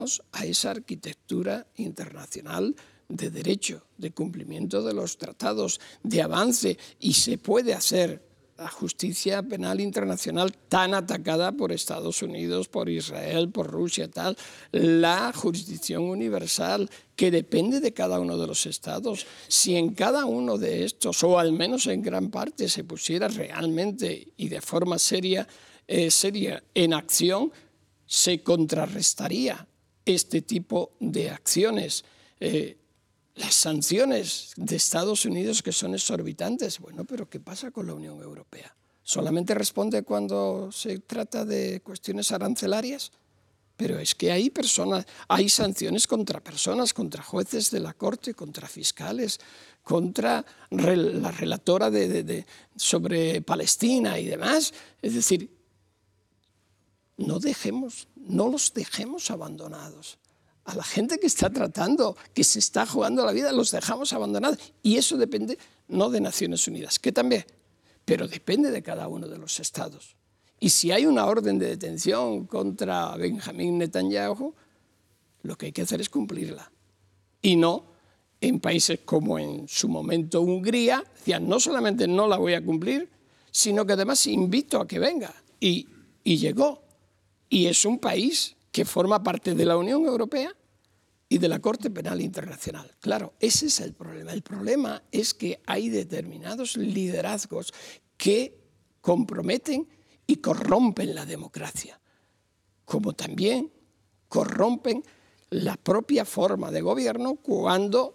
a esa arquitectura internacional de derecho, de cumplimiento de los tratados, de avance, y se puede hacer. La justicia penal internacional tan atacada por Estados Unidos, por Israel, por Rusia, tal, la jurisdicción universal que depende de cada uno de los estados. Si en cada uno de estos, o al menos en gran parte, se pusiera realmente y de forma seria en acción, se contrarrestaría este tipo de acciones. Las sanciones de Estados Unidos, que son exorbitantes. Bueno, pero ¿qué pasa con la Unión Europea? ¿Solamente responde cuando se trata de cuestiones arancelarias? Pero es que hay sanciones contra personas, contra jueces de la Corte, contra fiscales, contra la relatora sobre Palestina y demás. Es decir, no los dejemos abandonados. A la gente que está tratando, que se está jugando la vida, los dejamos abandonados. Y eso depende no de Naciones Unidas, que también, pero depende de cada uno de los estados. Y si hay una orden de detención contra Benjamín Netanyahu, lo que hay que hacer es cumplirla. Y no, en países como en su momento Hungría, decían, no solamente no la voy a cumplir, sino que además invito a que venga. Y llegó. Y es un país que forma parte de la Unión Europea y de la Corte Penal Internacional. Claro, ese es el problema. El problema es que hay determinados liderazgos que comprometen y corrompen la democracia, como también corrompen la propia forma de gobierno cuando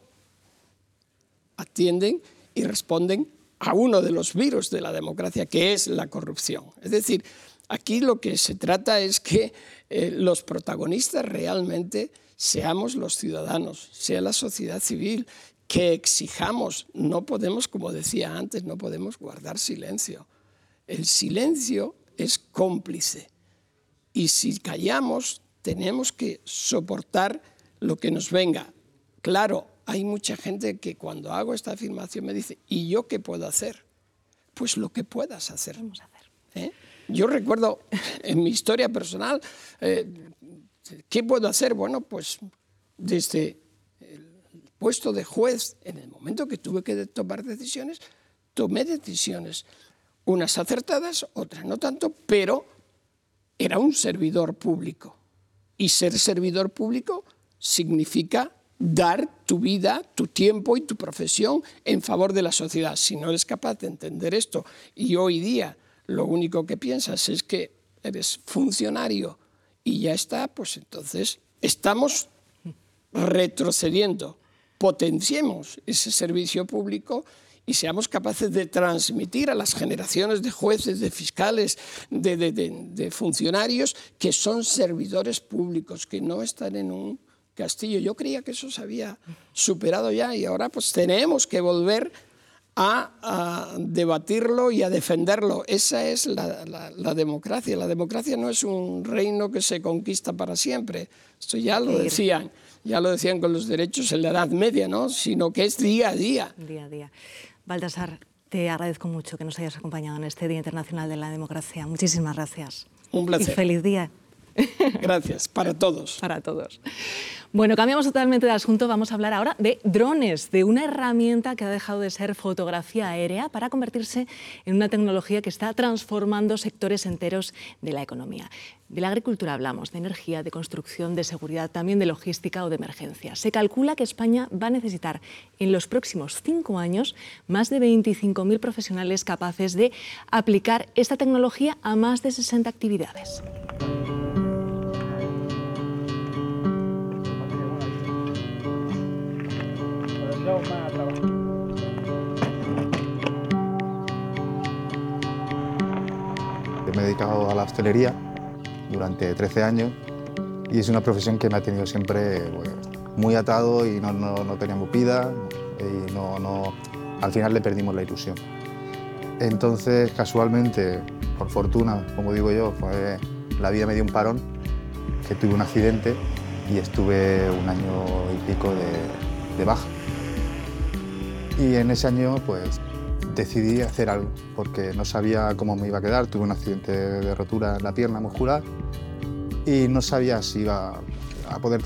atienden y responden a uno de los virus de la democracia, que es la corrupción. Es decir, aquí lo que se trata es que los protagonistas realmente seamos los ciudadanos, sea la sociedad civil, que exijamos. No podemos, como decía antes, no podemos guardar silencio. El silencio es cómplice. Y si callamos, tenemos que soportar lo que nos venga. Claro, hay mucha gente que cuando hago esta afirmación me dice, ¿y yo qué puedo hacer? Pues lo que puedas hacer. Vamos a hacer. Yo recuerdo en mi historia personal, ¿qué puedo hacer? Bueno, pues desde el puesto de juez, en el momento que tuve que tomar decisiones, tomé decisiones, unas acertadas, otras no tanto, pero era un servidor público. Y ser servidor público significa dar tu vida, tu tiempo y tu profesión en favor de la sociedad. Si no eres capaz de entender esto y hoy día lo único que piensas es que eres funcionario y ya está, pues entonces estamos retrocediendo. Potenciemos ese servicio público y seamos capaces de transmitir a las generaciones de jueces, de fiscales, de funcionarios que son servidores públicos, que no están en un castillo. Yo creía que eso se había superado ya y ahora pues tenemos que volver a debatirlo y a defenderlo. Esa es la democracia. La democracia no es un reino que se conquista para siempre. Esto ya lo decían con los derechos en la Edad Media, ¿no? Sino que es día a día. Día a día. Baltasar, te agradezco mucho que nos hayas acompañado en este Día Internacional de la Democracia. Muchísimas gracias. Un placer. Y feliz día. Gracias, para todos. Para todos. Bueno, cambiamos totalmente de asunto. Vamos a hablar ahora de drones, de una herramienta que ha dejado de ser fotografía aérea para convertirse en una tecnología que está transformando sectores enteros de la economía. De la agricultura hablamos, de energía, de construcción, de seguridad, también de logística o de emergencia. Se calcula que España va a necesitar en los próximos 5 años más de 25.000 profesionales capaces de aplicar esta tecnología a más de 60 actividades. Me he dedicado a la hostelería durante 13 años y es una profesión que me ha tenido siempre muy atado y no teníamos vida y al final le perdimos la ilusión. Entonces, casualmente, por fortuna, como digo yo, la vida me dio un parón, que tuve un accidente y estuve 1 año y pico de baja. Y en ese año pues decidí hacer algo, porque no sabía cómo me iba a quedar. Tuve un accidente de rotura en la pierna muscular y no sabía si iba a poder